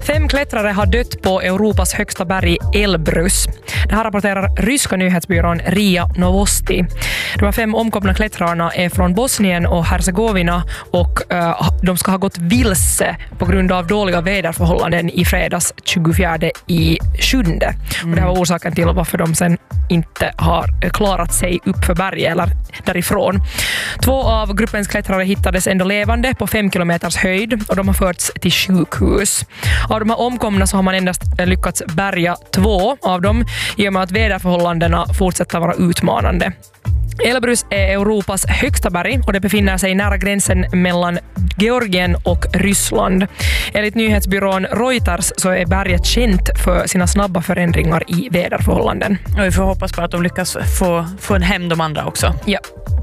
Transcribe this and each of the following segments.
5 klättrare har dött på Europas högsta berg Elbrus. Det här rapporterar ryska nyhetsbyrån RIA Novosti. De här 5 omkomna klättrarna är från Bosnien och Herzegovina och de ska ha gått vilse på grund av dåliga väderförhållanden i fredags 24/7. Och det här var orsaken till varför de sen inte har klarat sig upp för berget eller därifrån. 2 av gruppens klättrare hittades ändå levande på 5 kilometers höjd och de har förts till sjukhus. Av de här omkomna så har man endast lyckats bärga 2 av dem i och med att väderförhållandena fortsätter vara utmanande. Elbrus är Europas högsta berg och det befinner sig nära gränsen mellan Georgien och Ryssland. Enligt nyhetsbyrån Reuters så är berget känt för sina snabba förändringar i väderförhållanden. Och vi får hoppas på att de lyckas få hem de andra också. Ja.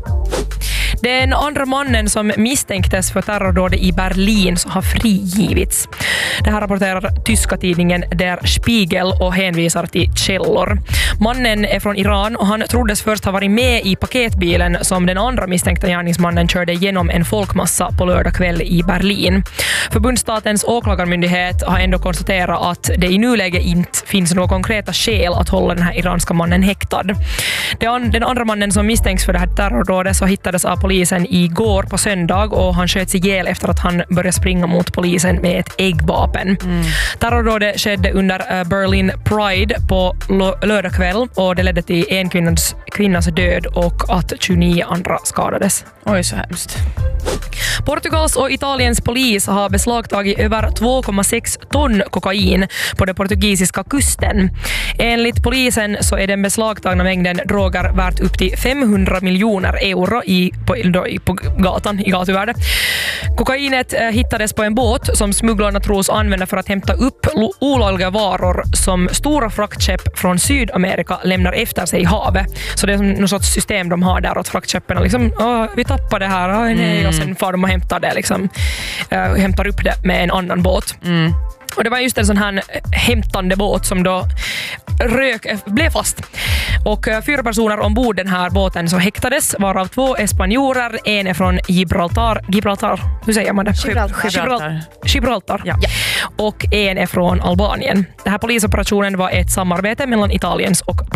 Den andra mannen som misstänktes för terrordådet i Berlin så har frigivits. Det här rapporterar tyska tidningen Der Spiegel och hänvisar till källor. Mannen är från Iran och han troddes först ha varit med i paketbilen som den andra misstänkta gärningsmannen körde genom en folkmassa på lördag kväll i Berlin. Förbundsstatens åklagarmyndighet har ändå konstaterat att det i nuläget inte finns några konkreta skäl att hålla den här iranska mannen häktad. Den andra mannen som misstänks för det här terrordådet så hittades av polisen igår på söndag och han sköts ihjäl efter att han började springa mot polisen med ett äggvapen. Terrordådet skedde under Berlin Pride på lördag kväll och det ledde till en kvinnas död och att 29 andra skadades. Oj, så hemskt. Portugals och Italiens polis har beslagtagit över 2,6 ton kokain på den portugisiska kusten. Enligt polisen så är den beslagtagna mängden droger värt upp till 500 miljoner euro på gatan i gatuvärde. Kokainet hittades på en båt som smugglarna tros använda för att hämta upp olagliga varor som stora fraktskepp från Sydamerika lämnar efter sig i havet. Så det är någon sorts system de har där åt fraktskeppen. Liksom, vi tappar det här, nej, och sen får de och hämtar det, liksom, hämtar upp det med en annan båt. Och det var just en sån här hämtande båt som då blev fast. Och 4 personer ombord den här båten så häktades, varav 2 spanjorer, en är från Gibraltar, hur säger man det? Gibraltar. Ja. Och en är från Albanien. Den här polisoperationen var ett samarbete mellan Italiens och